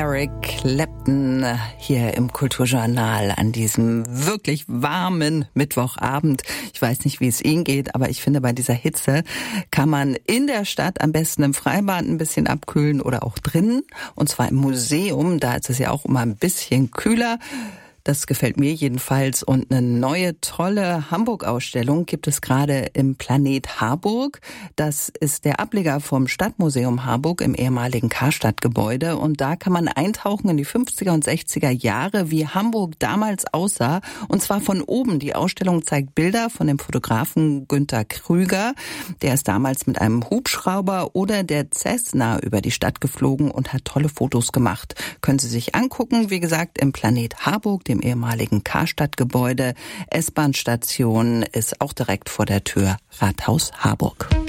Eric Clapton hier im Kulturjournal an diesem wirklich warmen Mittwochabend. Ich weiß nicht, wie es Ihnen geht, aber ich finde, bei dieser Hitze kann man in der Stadt am besten im Freibad ein bisschen abkühlen oder auch drinnen. Und zwar im Museum, da ist es ja auch immer ein bisschen kühler. Das gefällt mir jedenfalls. Und eine neue, tolle Hamburg-Ausstellung gibt es gerade im Planet Harburg. Das ist der Ableger vom Stadtmuseum Harburg im ehemaligen Karstadt-Gebäude. Und da kann man eintauchen in die 50er und 60er Jahre, wie Hamburg damals aussah. Und zwar von oben. Die Ausstellung zeigt Bilder von dem Fotografen Günter Krüger. Der ist damals mit einem Hubschrauber oder der Cessna über die Stadt geflogen und hat tolle Fotos gemacht. Können Sie sich angucken, wie gesagt, im Planet Harburg, dem ehemaligen Karstadt-Gebäude. S-Bahn-Station ist auch direkt vor der Tür. Rathaus Harburg.